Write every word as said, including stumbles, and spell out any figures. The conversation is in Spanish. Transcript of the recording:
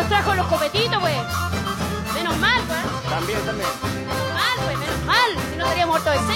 nos trajo los copetitos, pues. Menos mal, pues. También, también. Menos mal, pues, menos mal. Si no estaríamos muertos de sed.